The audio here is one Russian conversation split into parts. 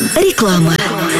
Реклама.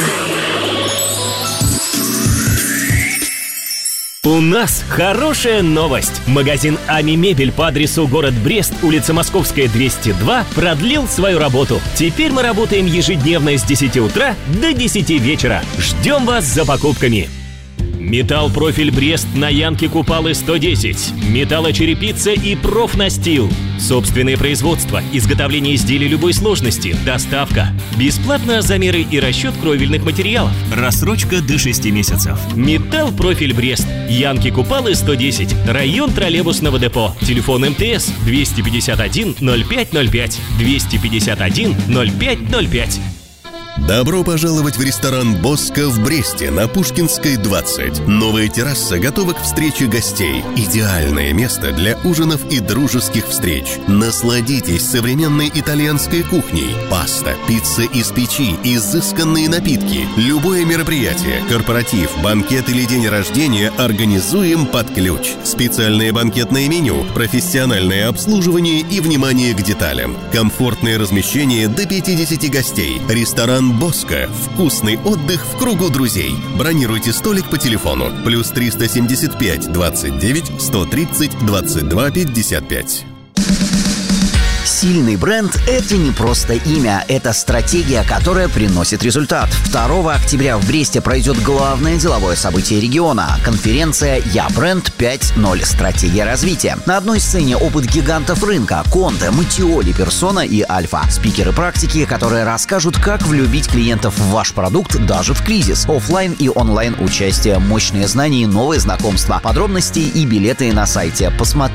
У нас хорошая новость. Магазин Ами Мебель по адресу город Брест, улица Московская, 202, продлил свою работу. Теперь мы работаем ежедневно с 10 утра до 10 вечера. Ждем вас за покупками. Металл-профиль Брест на Янке Купалы 110. Металлочерепица и профнастил. Собственное производство, изготовление изделий любой сложности, доставка. Бесплатно замеры и расчет кровельных материалов. Рассрочка до 6 месяцев. Металл-профиль Брест. Янки Купалы 110. Район троллейбусного депо. Телефон МТС 251 0505. 251 0505. Добро пожаловать в ресторан «Боско» в Бресте на Пушкинской, 20. Новая терраса готова к встрече гостей. Идеальное место для ужинов и дружеских встреч. Насладитесь современной итальянской кухней. Паста, пицца из печи, изысканные напитки. Любое мероприятие, корпоратив, банкет или день рождения организуем под ключ. Специальное банкетное меню, профессиональное обслуживание и внимание к деталям. Комфортное размещение до 50 гостей. Ресторан «Боско». Вкусный отдых в кругу друзей. Бронируйте столик по телефону +375 29 130 22 55. Сильный бренд – это не просто имя, это стратегия, которая приносит результат. 2 октября в Бресте пройдет главное деловое событие региона – конференция «Я бренд 5.0. Стратегия развития». На одной сцене опыт гигантов рынка – Конте, Матиоли, Персона и Альфа. Спикеры-практики, которые расскажут, как влюбить клиентов в ваш продукт даже в кризис. Оффлайн и онлайн участие, мощные знания и новые знакомства. Подробности и билеты на сайте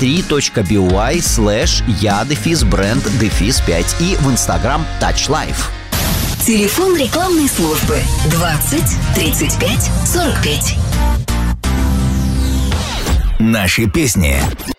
посмотри.by/я-бренд-5 и в Instagram Touch Life. Телефон рекламной службы 20 35 45. Наши песни.